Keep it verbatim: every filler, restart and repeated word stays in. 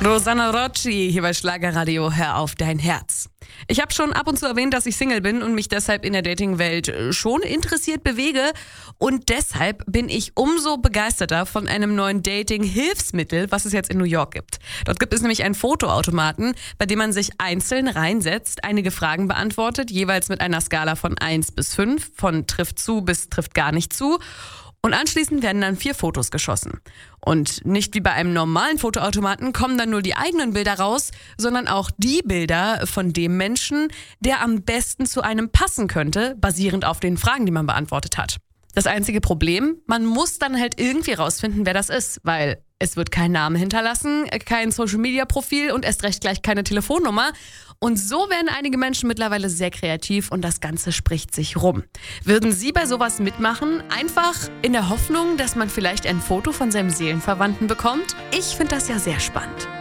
Rosanna Rocci hier bei Schlagerradio, hör auf dein Herz. Ich habe schon ab und zu erwähnt, dass ich Single bin und mich deshalb in der Datingwelt schon interessiert bewege. Und deshalb bin ich umso begeisterter von einem neuen Dating-Hilfsmittel, was es jetzt in New York gibt. Dort gibt es nämlich einen Fotoautomaten, bei dem man sich einzeln reinsetzt, einige Fragen beantwortet, jeweils mit einer Skala von eins bis fünf, von trifft zu bis trifft gar nicht zu. Und anschließend werden dann vier Fotos geschossen. Und nicht wie bei einem normalen Fotoautomaten kommen dann nur die eigenen Bilder raus, sondern auch die Bilder von dem Menschen, der am besten zu einem passen könnte, basierend auf den Fragen, die man beantwortet hat. Das einzige Problem, man muss dann halt irgendwie rausfinden, wer das ist, weil es wird kein Name hinterlassen, kein Social-Media-Profil und erst recht gleich keine Telefonnummer. Und so werden einige Menschen mittlerweile sehr kreativ und das Ganze spricht sich rum. Würden Sie bei sowas mitmachen? Einfach in der Hoffnung, dass man vielleicht ein Foto von seinem Seelenverwandten bekommt? Ich finde das ja sehr spannend.